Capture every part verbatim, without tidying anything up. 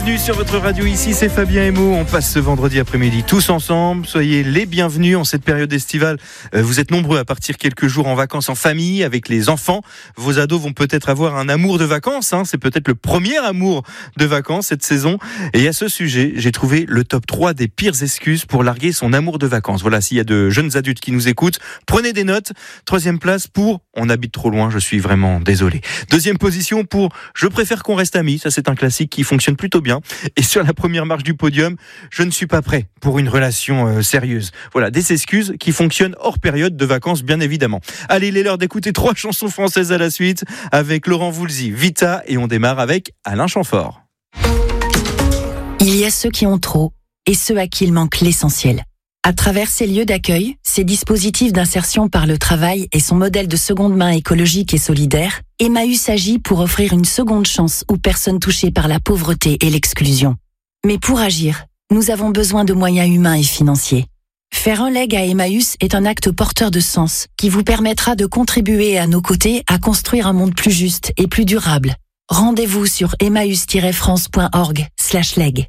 Bienvenue sur votre radio, ici c'est Fabien et Mo. On passe ce vendredi après-midi tous ensemble. Soyez les bienvenus en cette période estivale. Vous êtes nombreux à partir quelques jours en vacances en famille avec les enfants. Vos ados vont peut-être avoir un amour de vacances. Hein. C'est peut-être le premier amour de vacances cette saison. Et à ce sujet, j'ai trouvé le top trois des pires excuses pour larguer son amour de vacances. Voilà, s'il y a de jeunes adultes qui nous écoutent, prenez des notes. Troisième place pour « On habite trop loin, je suis vraiment désolé ». Deuxième position pour « Je préfère qu'on reste amis ». Ça, c'est un classique qui fonctionne plutôt bien. Et sur la première marche du podium, je ne suis pas prêt pour une relation euh, sérieuse. Voilà, des excuses qui fonctionnent hors période de vacances, bien évidemment. Allez, il est l'heure d'écouter trois chansons françaises à la suite avec Laurent Voulzy, Vita, et on démarre avec Alain Chamfort. Il y a ceux qui ont trop et ceux à qui il manque l'essentiel. À travers ces lieux d'accueil, ces dispositifs d'insertion par le travail et son modèle de seconde main écologique et solidaire, Emmaüs agit pour offrir une seconde chance aux personnes touchées par la pauvreté et l'exclusion. Mais pour agir, nous avons besoin de moyens humains et financiers. Faire un leg à Emmaüs est un acte porteur de sens qui vous permettra de contribuer à nos côtés à construire un monde plus juste et plus durable. Rendez-vous sur emmaüs tiret france point org slash leg.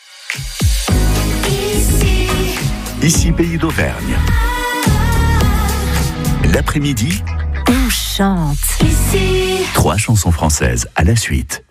Ici Pays d'Auvergne. L'après-midi, on chante. Ici. Trois chansons françaises à la suite.